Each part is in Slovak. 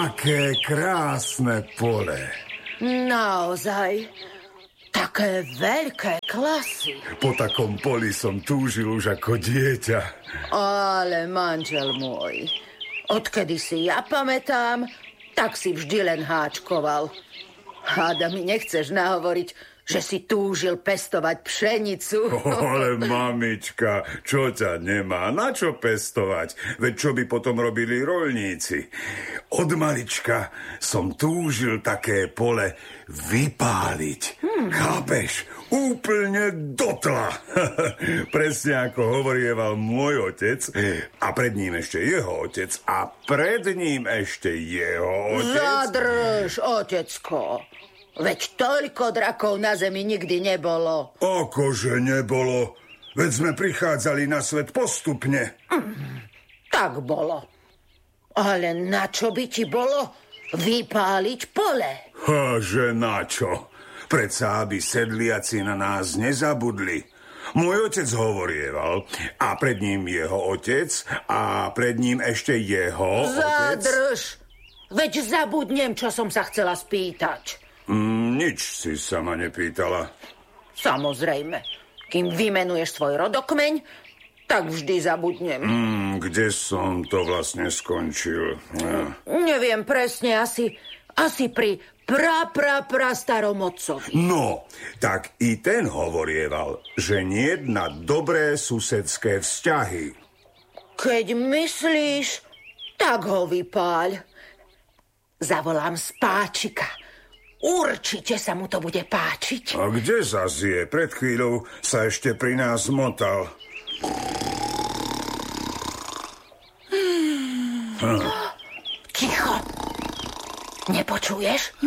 Aké krásne pole. Naozaj, také veľké klasy. Po takom poli som túžil už ako dieťa. Ale manžel môj, odkedy si ja pamätám, tak si vždy len háčkoval. Háda mi nechceš nahovoriť, že si túžil pestovať pšenicu. Ale mamička, čo ťa nemá? Na čo pestovať? Veď čo by potom robili roľníci? Od malička som túžil také pole vypáliť. Chápeš? Úplne dotla. Presne ako hovorieval môj otec a pred ním ešte jeho otec a pred ním ešte jeho otec. Zadrž, otecko. Veď toľko drakov na zemi nikdy nebolo. Akože nebolo? Veď sme prichádzali na svet postupne. Tak bolo. Ale na čo by ti bolo vypáliť pole? Že na čo? Predsa, aby sedliaci na nás nezabudli. Môj otec hovorieval a pred ním jeho otec a pred ním ešte jeho otec. Zadrž! Veď zabudnem, čo som sa chcela spýtať. Nič si sa ma nepýtala. Samozrejme. Kým vymenuješ svoj rodokmeň, tak vždy zabudnem. Kde som to vlastne skončil? Neviem presne, asi pri starom otcovi. No, tak i ten hovorieval, že niet na dobré susedské vzťahy. Keď myslíš, tak ho vypáľ. Zavolám spáčika. Určite sa mu to bude páčiť. A kde zas je? Pred chvíľou sa ešte pri nás motal. Ticho. Nepočuješ?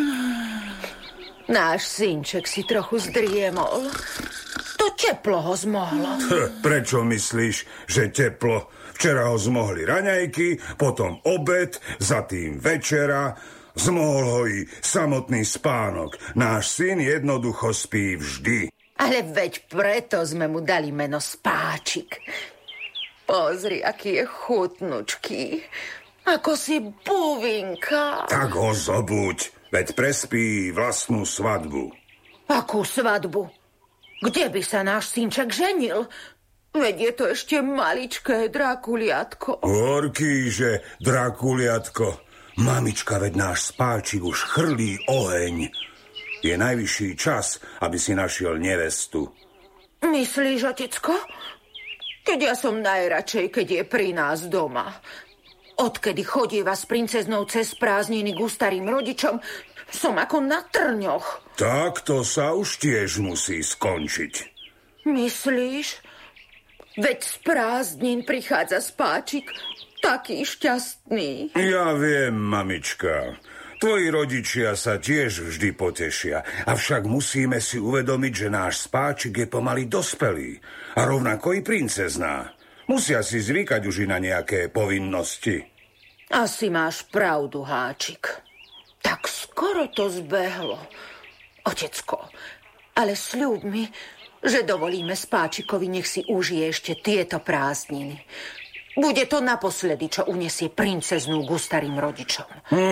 Náš synček si trochu zdriemol. To teplo ho zmohlo. Prečo myslíš, že teplo? Včera ho zmohli raňajky, potom obed, za tým večera. Zmohol ho i samotný spánok. Náš syn jednoducho spí vždy. Ale veď preto sme mu dali meno Spáčik. Pozri, aký je chutnučký. Ako si buvinka. Tak ho zobuď, veď prespí vlastnú svadbu. Akú svadbu? Kde by sa náš synček ženil? Veď je to ešte maličké drakuliatko. Horký, že drakuliatko. Mamička, veď náš Spáčik už chrlí oheň. Je najvyšší čas, aby si našiel nevestu. Myslíš, otecko? Keď ja som najradšej, keď je pri nás doma. Odkedy chodíva s princeznou cez prázdniny k starým rodičom, som ako na trňoch. Tak to sa už tiež musí skončiť. Myslíš? Veď z prázdnin prichádza Spáčik taký šťastný. Ja viem, mamička. Tvoji rodičia sa tiež vždy potešia. Avšak musíme si uvedomiť, že náš Spáčik je pomaly dospelý. A rovnako i princezná. Musia si zvykať už i na nejaké povinnosti. Asi máš pravdu, Háčik. Tak skoro to zbehlo. Otecko, ale sľub mi, že dovolíme Spáčikovi, nech si užije ešte tieto prázdniny. Bude to naposledy, čo unesie princeznú ku starým rodičom.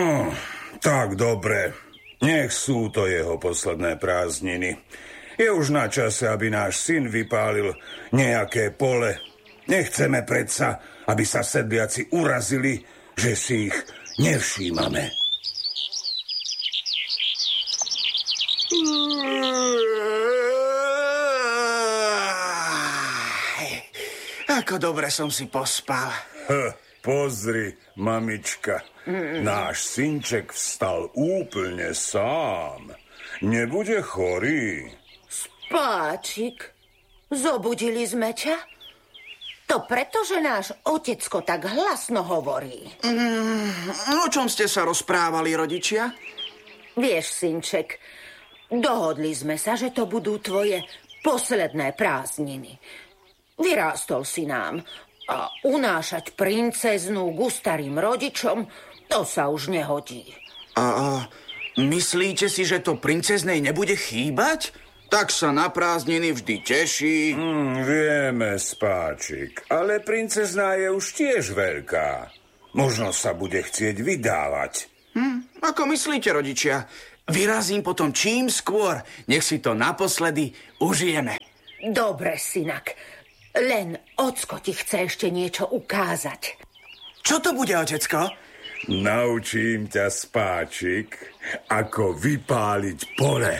Tak dobre. Nech sú to jeho posledné prázdniny. Je už na čase, aby náš syn vypálil nejaké pole. Nechceme predsa, aby sa sedliaci urazili, že si ich nevšímame. Ako dobre som si pospal. Pozri, mamička, náš synček vstal úplne sám. Nebude chorý. Spáčik, zobudili sme ťa? To preto, že náš otecko tak hlasno hovorí. O čom ste sa rozprávali, rodičia? Vieš, synček, dohodli sme sa, že to budú tvoje posledné prázdniny. Vyrástol si nám a unášať princeznú ku starým rodičom, to sa už nehodí. A myslíte si, že to princeznej nebude chýbať? Tak sa na prázdniny vždy teší. Vieme, Spáčik, ale princezná je už tiež veľká. Možno sa bude chcieť vydávať. Ako myslíte, rodičia? Vyrazím potom čím skôr. Nech si to naposledy užijeme. Dobre, synak. Len ocko ti chce ešte niečo ukázať. Čo to bude, otecko? Naučím ťa, Spáčik, ako vypáliť pole.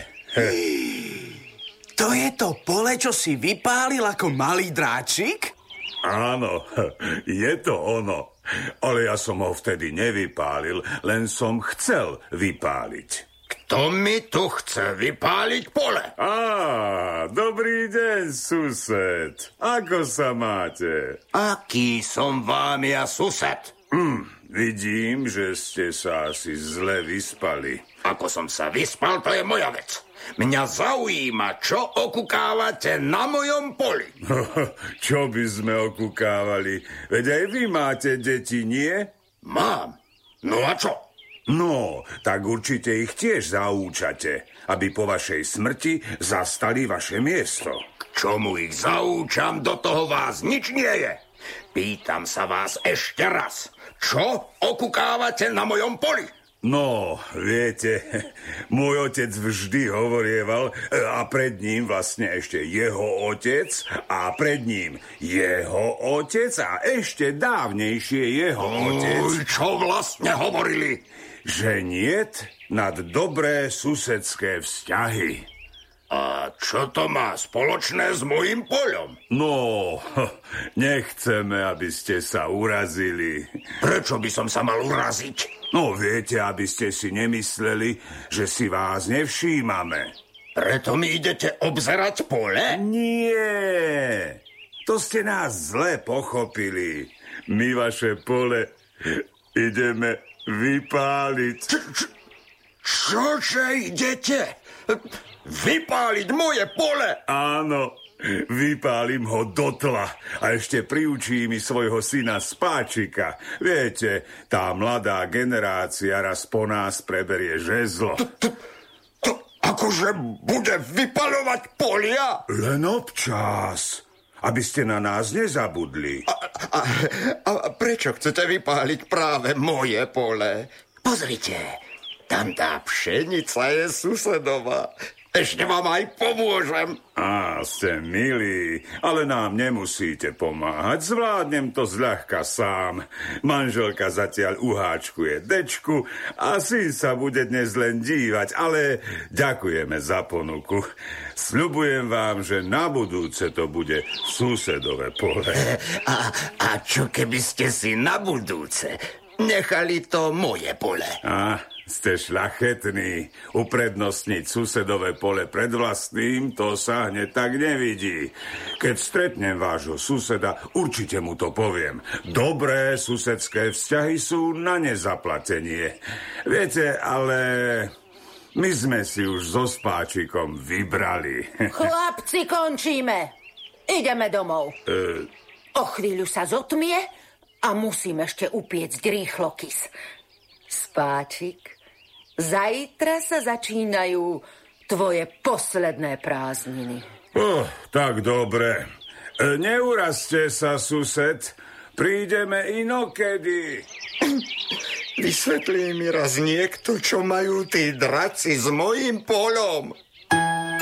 To je to pole, čo si vypálil ako malý dráčik? Áno, je to ono. Ale ja som ho vtedy nevypálil, len som chcel vypáliť. Kto mi tu chce vypáliť pole? Dobrý deň, sused. Ako sa máte? Aký som vám ja sused? Vidím, že ste sa asi zle vyspali. Ako som sa vyspal, to je moja vec. Mňa zaujíma, čo okukávate na mojom poli. Čo by sme okukávali? Veď aj vy máte deti, nie? Mám. No a čo? No, tak určite ich tiež zaúčate, aby po vašej smrti zastali vaše miesto. K čomu ich zaúčam, do toho vás nič nie je. Pýtam sa vás ešte raz. Čo okukávate na mojom poli? No, viete, môj otec vždy hovorieval a pred ním vlastne ešte jeho otec a pred ním jeho otec a ešte dávnejšie jeho otec. Čo vlastne hovorili? Že niet nad dobré susedské vzťahy. A čo to má spoločné s mojím poľom? No, nechceme, aby ste sa urazili. Prečo by som sa mal uraziť? No, viete, aby ste si nemysleli, že si vás nevšímame. Preto mi idete obzerať pole? Nie, to ste nás zle pochopili. My vaše pole ideme vypáliť. Čože idete? Vypáliť moje pole? Áno, vypálim ho do tla a ešte priučím mi svojho syna Spáčika. Viete, tá mladá generácia raz po nás preberie žezlo. To akože bude vypaľovať polia? Len občas, aby ste na nás nezabudli. A prečo chcete vypáliť práve moje pole? Pozrite, tam tá pšenica je susedová. Ešte vám aj pomôžem. Ste milí, ale nám nemusíte pomáhať. Zvládnem to zľahka sám. Manželka zatiaľ uháčkuje dečku a syn sa bude dnes len dívať, ale ďakujeme za ponuku. Sľubujem vám, že na budúce to bude susedové pole. A čo keby ste si na budúce nechali to moje pole? Ste šľachetní. Uprednostniť susedové pole pred vlastným, to sa hneď tak nevidí. Keď stretnem vášho suseda, určite mu to poviem. Dobré susedské vzťahy sú na nezaplatenie. Viete, ale my sme si už so Spáčikom vybrali. Chlapci, končíme. Ideme domov. O chvíľu sa zotmie a musím ešte upiecť rýchlokys. Spáčik, zajtra sa začínajú tvoje posledné prázdniny. Tak dobre. Neurazte sa, sused. Prídeme inokedy. Vysvetlí mi raz niekto, čo majú tí draci s mojím polom.